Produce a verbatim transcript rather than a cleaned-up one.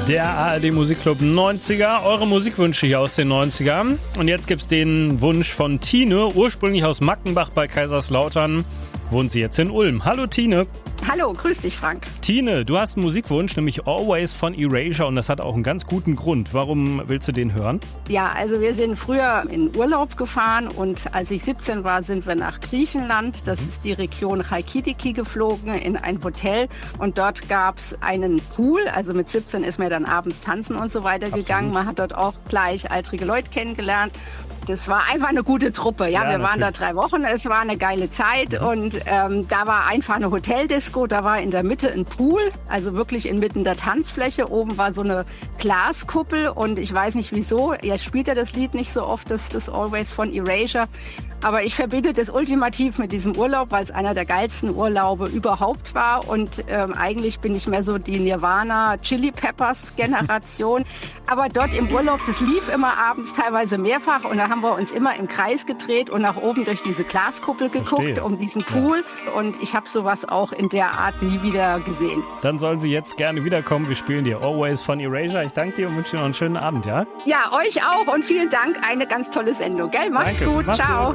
Der A R D Musikclub neunziger, eure Musikwünsche hier aus den neunzigern. Und jetzt gibt's den Wunsch von Tine, ursprünglich aus Mackenbach bei Kaiserslautern, wohnt sie jetzt in Ulm. Hallo Tine. Hallo, grüß dich Frank. Tine, du hast einen Musikwunsch, nämlich Always von Erasure, und das hat auch einen ganz guten Grund. Warum willst du den hören? Ja, also wir sind früher in Urlaub gefahren und als ich siebzehn war, sind wir nach Griechenland. Das mhm. ist die Region Chalkidiki geflogen, in ein Hotel, und dort gab's einen Pool. Also mit siebzehn ist man dann abends tanzen und so weiter Absolut. gegangen. Man hat dort auch gleichaltrige Leute kennengelernt. Das war einfach eine gute Truppe. Ja, ja wir natürlich. waren da drei Wochen. Es war eine geile Zeit mhm. und ähm, da war einfach eine Hoteldisco. Da war in der Mitte ein Pool, also wirklich inmitten der Tanzfläche. Oben war so eine Glaskuppel und ich weiß nicht wieso. Ihr spielt ja das Lied nicht so oft, das, das Always von Erasure. Aber ich verbinde das ultimativ mit diesem Urlaub, weil es einer der geilsten Urlaube überhaupt war. Und ähm, eigentlich bin ich mehr so die Nirvana Chili Peppers Generation. Aber dort im Urlaub, das lief immer abends teilweise mehrfach. Und da haben wir uns immer im Kreis gedreht und nach oben durch diese Glaskuppel geguckt, Verstehe. um diesen Pool. Ja. Und ich habe sowas auch in der Art nie wieder gesehen. Dann sollen Sie jetzt gerne wiederkommen. Wir spielen dir Always von Erasure. Ich danke dir und wünsche dir noch einen schönen Abend, ja? Ja, euch auch. Und vielen Dank. Eine ganz tolle Sendung, gell? Macht's Danke. gut. Mach's Ciao. Gut.